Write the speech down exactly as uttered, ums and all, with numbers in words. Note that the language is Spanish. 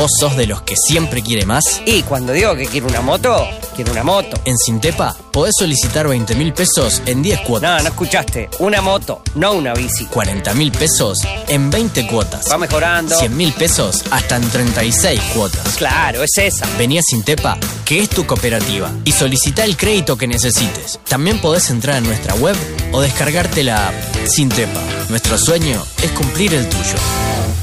¿Vos sos de los que siempre quiere más? Y cuando digo que quiero una moto, quiero una moto. En Sintepa podés solicitar veinte mil pesos en diez cuotas. No, no escuchaste. Una moto, no una bici. cuarenta mil pesos en veinte cuotas. Va mejorando. cien mil pesos hasta en treinta y seis cuotas. Claro, es esa. Vení a Sintepa, que es tu cooperativa, y solicita el crédito que necesites. También podés entrar en nuestra web o descargarte la app. Sintepa, nuestro sueño es cumplir el tuyo.